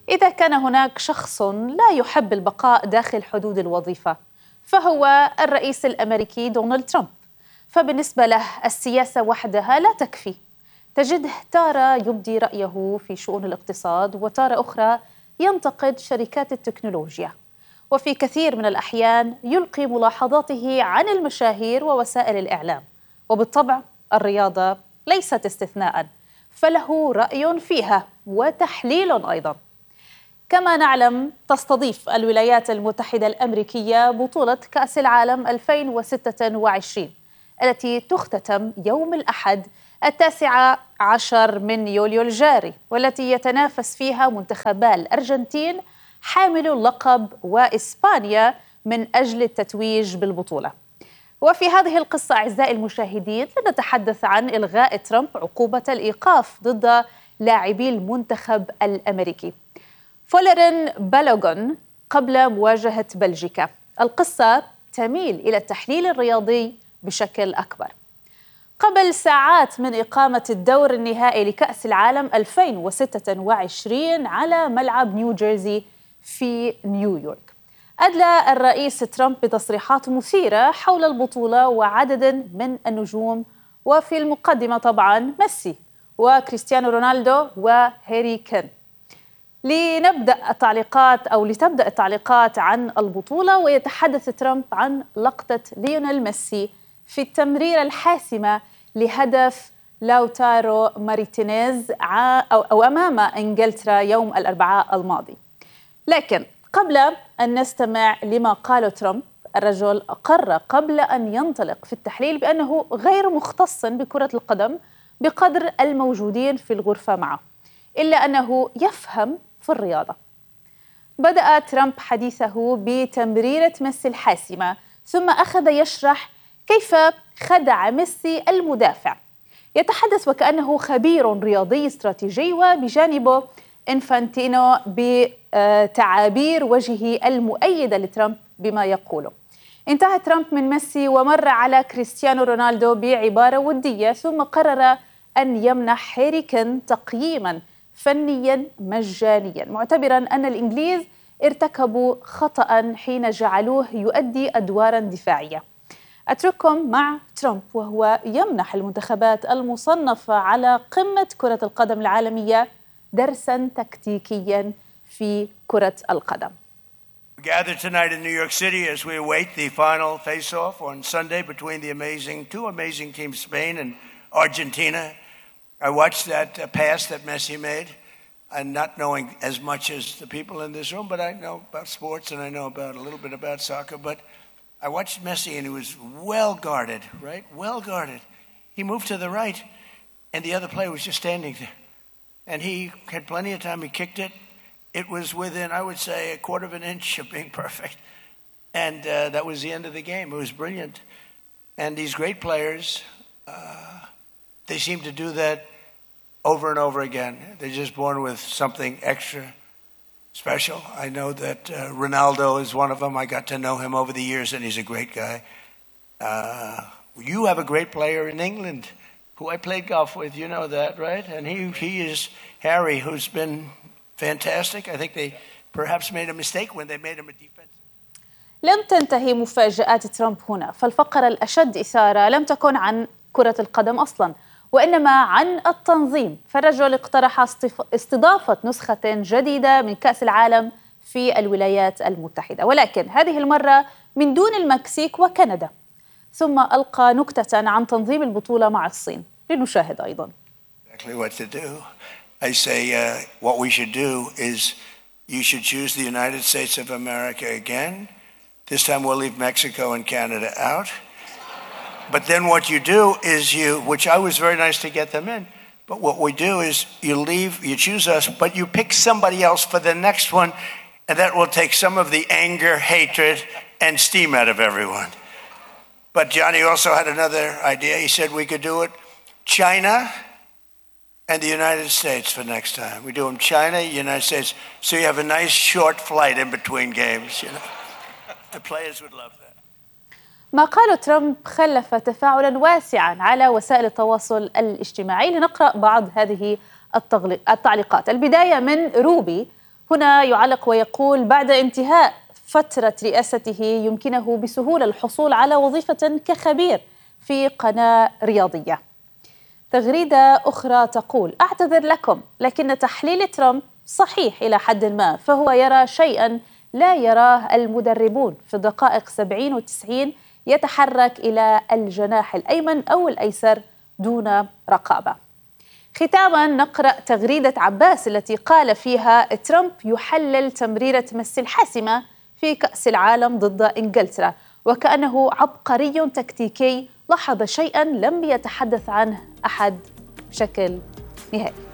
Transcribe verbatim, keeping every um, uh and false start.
إذا كان هناك شخص لا يحب البقاء داخل حدود الوظيفة فهو الرئيس الأمريكي دونالد ترامب. فبالنسبة له السياسة وحدها لا تكفي، تجده تارة يبدي رأيه في شؤون الاقتصاد وتارة أخرى ينتقد شركات التكنولوجيا، وفي كثير من الأحيان يلقي ملاحظاته عن المشاهير ووسائل الإعلام. وبالطبع الرياضة ليست استثناء، فله رأي فيها وتحليل أيضاً. كما نعلم تستضيف الولايات المتحدة الأمريكية بطولة كأس العالم ألفين وستة وعشرين التي تختتم يوم الأحد التاسع عشر من يوليو الجاري، والتي يتنافس فيها منتخبا الأرجنتين حامل اللقب وإسبانيا من أجل التتويج بالبطولة. وفي هذه القصة أعزائي المشاهدين لنتحدث عن إلغاء ترامب عقوبة الإيقاف ضد لاعبي المنتخب الأمريكي فولرين بالوغون قبل مواجهة بلجيكا. القصة تميل إلى التحليل الرياضي بشكل أكبر. قبل ساعات من إقامة الدور النهائي لكأس العالم ألفين وستة وعشرين على ملعب نيو جيرسي في نيويورك، أدلى الرئيس ترامب بتصريحات مثيرة حول البطولة وعدد من النجوم، وفي المقدمة طبعاً ميسي وكريستيانو رونالدو وهاري كين. لنبدأ التعليقات أو لتبدأ التعليقات عن البطولة، ويتحدث ترامب عن لقطة ليونيل ميسي في التمريرة الحاسمة لهدف لاوتارو مارتينيز أو, أو أمام إنجلترا يوم الأربعاء الماضي. لكن قبل أن نستمع لما قاله ترامب، الرجل أقر قبل أن ينطلق في التحليل بأنه غير مختص بكرة القدم بقدر الموجودين في الغرفة معه، إلا أنه يفهم في الرياضة. بدأ ترامب حديثه بتمريرة ميسي الحاسمة، ثم أخذ يشرح كيف خدع ميسي المدافع. يتحدث وكأنه خبير رياضي استراتيجي، وبجانبه إنفانتينو بتعابير وجهه المؤيدة لترامب بما يقوله. انتهى ترامب من ميسي ومر على كريستيانو رونالدو بعبارة ودية، ثم قرر أن يمنح هاري كين تقييماً فنياً مجانياً، معتبراً أن الإنجليز ارتكبوا خطأ حين جعلوه يؤدي أدواراً دفاعية. أترككم مع ترامب وهو يمنح المنتخبات المصنفة على قمة كرة القدم العالمية درساً تكتيكياً في كرة القدم. We gather tonight in New York City as we await the final face-off on Sunday between the amazing, two amazing teams, Spain and Argentina. I watched that uh, pass that Messi made, and not knowing as much as the people in this room, but I know about sports and I know about a little bit about soccer. But I watched Messi and he was well guarded, right? Well guarded. He moved to the right, and the other player was just standing there, and he had plenty of time. He kicked it. It was within, I would say, a quarter of an inch of being perfect, and uh, that was the end of the game. It was brilliant, and these great players. Uh, They seem to do that over and over again. They're just born with something extra special. I know that uh, Ronaldo is one of them. I got to know him over the years, and he's a great guy. Uh, you have a great player in England who I played golf with. You know that, right? And he, he is Harry, who's been fantastic. I think they perhaps made a mistake when they made him a defensive. لم تنتهي مفاجآت ترامب هنا، فالفقرة الأشد إثارة لم تكن عن كرة القدم أصلاً، وإنما عن التنظيم. فالرجل اقترح استضافة نسخة جديدة من كأس العالم في الولايات المتحدة، ولكن هذه المرة من دون المكسيك وكندا. ثم ألقى نكتة عن تنظيم البطولة مع الصين. لنشاهد أيضاً. Exactly what to do. I say uh, what we should do is you should choose the United States of America again. This time we'll leave Mexico and Canada out. But then what you do is you, which I was very nice to get them in, but what we do is you leave, you choose us, but you pick somebody else for the next one, and that will take some of the anger, hatred, and steam out of everyone. But Johnny also had another idea. He said we could do it China and the United States for next time. We do them China, United States, so you have a nice short flight in between games, you know. The players would love that. ما قاله ترامب خلف تفاعلاً واسعاً على وسائل التواصل الاجتماعي. لنقرأ بعض هذه التعليقات. البداية من روبي، هنا يعلق ويقول: بعد انتهاء فترة رئاسته يمكنه بسهولة الحصول على وظيفة كخبير في قناة رياضية. تغريدة أخرى تقول: أعتذر لكم، لكن تحليل ترامب صحيح إلى حد ما، فهو يرى شيئا لا يراه المدربون. في الدقائق سبعين وتسعين يتحرك إلى الجناح الأيمن أو الأيسر دون رقابة. ختاما نقرأ تغريدة عباس التي قال فيها: ترامب يحلل تمريرة ميسي الحاسمة في كأس العالم ضد إنجلترا، وكأنه عبقري تكتيكي لاحظ شيئا لم يتحدث عنه أحد بشكل نهائي.